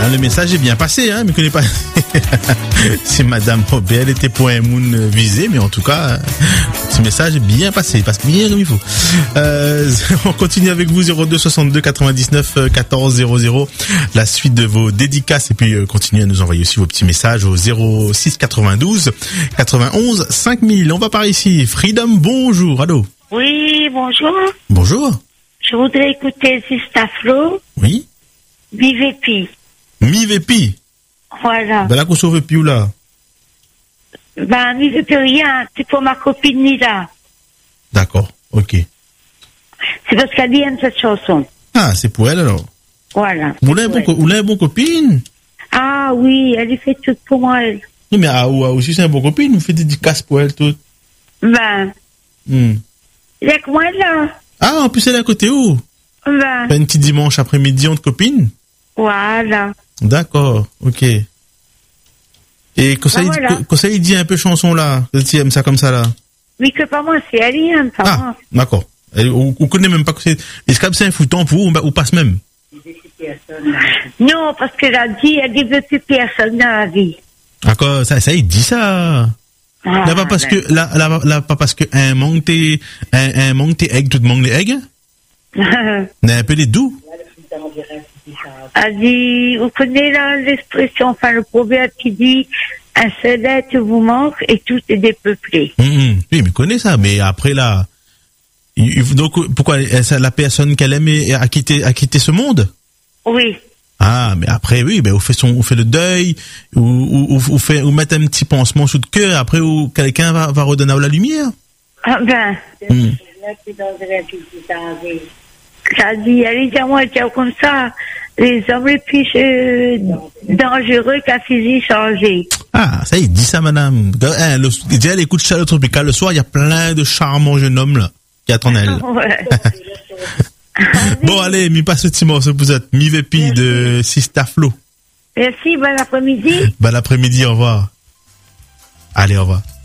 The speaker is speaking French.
Le message est bien passé, hein, mais connais pas. C'est Madame Robert, elle était pour un moon visé, mais en tout cas, ce message est bien passé, il passe bien comme il faut. On continue avec vous, 02 62 99 14 00, la suite de vos dédicaces, et puis continuez à nous envoyer aussi vos petits messages au 06 92 91 5000. On va par ici. Freedom, bonjour, allô. Oui, bonjour. Bonjour. Je voudrais écouter Sistaflo. Oui. Mivepi. Mivepi. Voilà. Ben là, qu'on sauve plus ou là? Ben, Mivepi rien, c'est pour ma copine Nida. D'accord, ok. C'est parce qu'elle aime cette chanson. Ah, c'est pour elle alors. Voilà. Vous l'avez un bon copine? Ah oui, elle fait tout pour moi, elle. Non, mais aussi c'est un bon copine, vous faites des dédicaces pour elle toutes. Ben. Il y a que moi là. Ah, en plus elle est à côté où? Ben. Un petit dimanche après-midi entre copines? Voilà. D'accord, ok. Et quand ça il dit un peu chanson là, tu aimes ça comme ça là? Oui, que pas moi, c'est elle, pas moi. D'accord. On connaît même pas que c'est. Est-ce que c'est un foutant pour vous ou passe même? Non, parce qu'elle dit veut plus personne dans la vie. D'accord, ça il dit ça. Là pas parce que là pas parce que un manque tes eggs, tout manque les eggs. N'a un peu les doux. Elle dit, vous connaissez là l'expression, enfin le proverbe qui dit un seul être vous manque et tout est dépeuplé. Oui, mais connais ça, mais après là, donc pourquoi la personne qu'elle aime a quitté ce monde? Oui. Ah, mais après oui, ben on fait le deuil, ou mettre un petit pansement sous le cœur, après où quelqu'un va redonner la lumière. Ah ben. Ça dit, allez, dis-moi, tiens, comme ça, les hommes les plus dangereux qu'à physique changer. Ah, ça, il dit ça, madame. Déjà, elle écoute Chaleur Tropicale le soir, il y a plein de charmants jeunes hommes, là, qui attendent elle. Ouais. Bon, allez, mi passe ce petit morceau pour cette Mivepi de Sistaflo. Merci, bon après-midi. Bon après-midi, au revoir. Allez, au revoir.